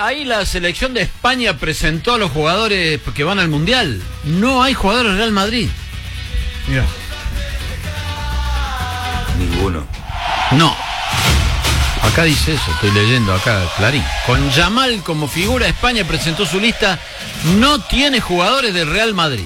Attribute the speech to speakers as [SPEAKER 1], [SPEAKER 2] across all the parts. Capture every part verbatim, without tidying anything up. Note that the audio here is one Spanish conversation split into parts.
[SPEAKER 1] ahí la selección de España presentó a los jugadores que van al Mundial. No hay jugadores del Real Madrid.
[SPEAKER 2] Mira.
[SPEAKER 3] Ninguno.
[SPEAKER 1] No. Acá dice eso, estoy leyendo acá, Clarín. Con Yamal como figura, España presentó su lista. No tiene jugadores del Real Madrid.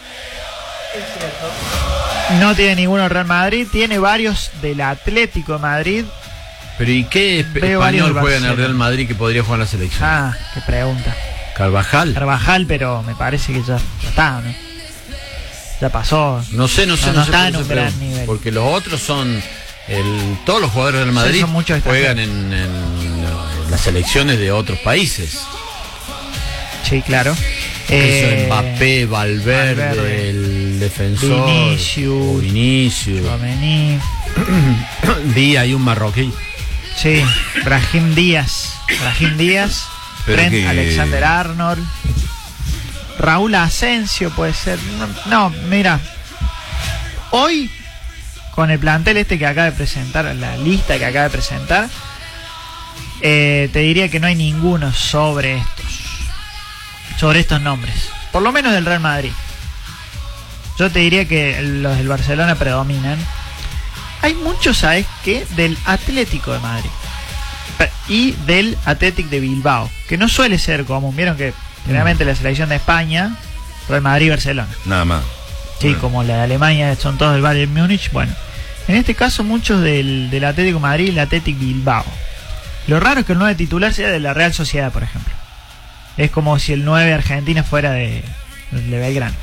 [SPEAKER 2] No tiene ninguno del Real Madrid, tiene varios del Atlético de Madrid.
[SPEAKER 1] Pero ¿y qué
[SPEAKER 2] Veo
[SPEAKER 1] español
[SPEAKER 2] varios
[SPEAKER 1] juega en el
[SPEAKER 2] Barcelona.
[SPEAKER 1] Real Madrid que podría jugar en la selección?
[SPEAKER 2] Ah, qué pregunta.
[SPEAKER 1] Carvajal.
[SPEAKER 2] Carvajal, pero me parece que ya, ya está, ¿no? Ya pasó.
[SPEAKER 1] No sé, no sé,
[SPEAKER 2] No,
[SPEAKER 1] no,
[SPEAKER 2] no
[SPEAKER 1] sé
[SPEAKER 2] está
[SPEAKER 1] por
[SPEAKER 2] en
[SPEAKER 1] eso
[SPEAKER 2] un gran
[SPEAKER 1] pregunto.
[SPEAKER 2] nivel.
[SPEAKER 1] Porque los otros son el, todos los jugadores del Madrid
[SPEAKER 2] Sí, son muchos
[SPEAKER 1] juegan en, en, en las selecciones de otros países.
[SPEAKER 2] Sí, claro.
[SPEAKER 1] Eso,
[SPEAKER 2] Eh,
[SPEAKER 1] Mbappé, Valverde,
[SPEAKER 2] Valverde,
[SPEAKER 1] el defensor,
[SPEAKER 2] Vinicius,
[SPEAKER 1] o Vinicius,
[SPEAKER 2] Tchouaméni.
[SPEAKER 1] Díaz y un marroquí.
[SPEAKER 2] Sí, Brahim Díaz. Brahim Díaz.
[SPEAKER 3] Pero
[SPEAKER 2] Trent
[SPEAKER 3] que-
[SPEAKER 2] Alexander Arnold. Raúl Asensio puede ser. No, no, mira. Hoy, con el plantel este que acaba de presentar, la lista que acaba de presentar, eh, te diría que no hay ninguno sobre estos. Sobre estos nombres. Por lo menos del Real Madrid. Yo te diría que los del Barcelona predominan. Hay muchos, ¿sabes qué? Del Atlético de Madrid. Y del Athletic de Bilbao. Que no suele ser común. Vieron que generalmente la selección de España, Real Madrid y Barcelona.
[SPEAKER 3] Nada más.
[SPEAKER 2] Sí,
[SPEAKER 3] Bueno.
[SPEAKER 2] como la de Alemania son todos del Bayern Múnich. Bueno, en este caso muchos del, del Atlético de Madrid y el Athletic Bilbao. Lo raro es que el nueve titular sea de la Real Sociedad, por ejemplo. Es como si el nueve Argentina fuera de, de Belgrano.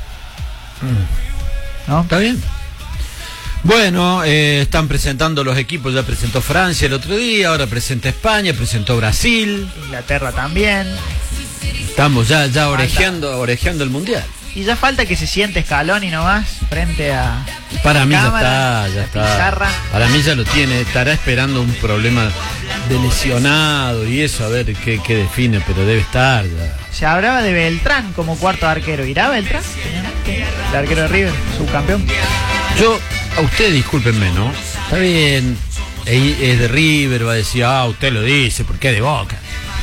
[SPEAKER 2] ¿No?
[SPEAKER 1] ¿Está bien? Bueno, eh, están presentando los equipos. Ya presentó Francia el otro día, ahora presenta España, presentó Brasil.
[SPEAKER 2] Inglaterra también.
[SPEAKER 1] Estamos ya, ya orejeando, orejeando el Mundial.
[SPEAKER 2] Y ya falta que se siente Scaloni nomás frente a
[SPEAKER 1] Para mí
[SPEAKER 2] cámara,
[SPEAKER 1] ya está, ya
[SPEAKER 2] la
[SPEAKER 1] está.
[SPEAKER 2] pizarra.
[SPEAKER 1] Para mí ya lo tiene. Estará esperando un problema de lesionado y eso, a ver qué, qué define, pero debe estar ya.
[SPEAKER 2] Se hablaba de Beltrán como cuarto arquero. ¿Irá Beltrán? El arquero de River, subcampeón.
[SPEAKER 1] Yo, a usted discúlpenme, ¿no? Está bien, es es de River, va a decir, ah, usted lo dice, porque es de Boca.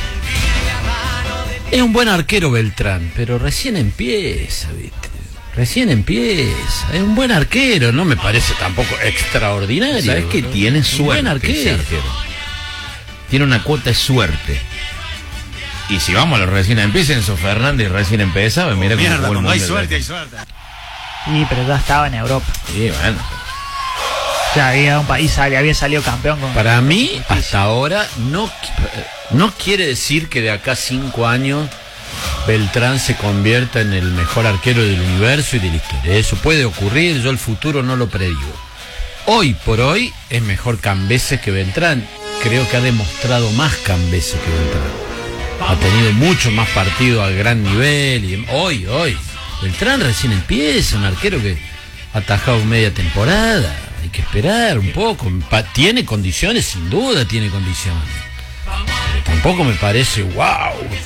[SPEAKER 1] Es un buen arquero Beltrán, pero recién empieza, ¿viste? Recién empieza. Es un buen arquero, no me parece tampoco extraordinario.
[SPEAKER 3] ¿Sabes que
[SPEAKER 1] ¿no?
[SPEAKER 3] tiene
[SPEAKER 1] Un
[SPEAKER 3] suerte?
[SPEAKER 1] buen
[SPEAKER 3] ese
[SPEAKER 1] arquero.
[SPEAKER 3] arquero? Tiene una cuota de suerte. Y si vamos a los recién empieza, Enzo Fernández recién empezaba, mira cómo
[SPEAKER 4] Mierda,
[SPEAKER 3] jugó el
[SPEAKER 4] cuando hay
[SPEAKER 3] Mundial.
[SPEAKER 4] suerte, hay suerte.
[SPEAKER 2] Sí, pero ya estaba en Europa.
[SPEAKER 3] Sí, bueno.
[SPEAKER 2] Ya había un país, sali- había salido campeón con.
[SPEAKER 1] Para mí, hasta ahora, no, no quiere decir que de acá a cinco años Beltrán se convierta en el mejor arquero del universo y de la historia. Eso puede ocurrir, yo el futuro no lo predigo. Hoy por hoy es mejor Cambeses que Beltrán. Creo que ha demostrado más Cambeses que Beltrán. Ha tenido mucho más partidos al gran nivel. Y hoy, hoy, Beltrán recién empieza, un arquero que ha atajado media temporada. Hay que esperar un poco. Pa- Tiene condiciones, sin duda tiene condiciones. Pero tampoco me parece, wow,